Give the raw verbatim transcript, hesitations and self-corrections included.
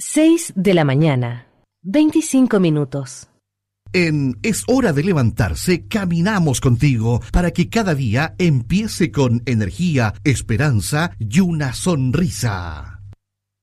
seis de la mañana, veinticinco minutos. En Es Hora de Levantarse, caminamos contigo para que cada día empiece con energía, esperanza y una sonrisa.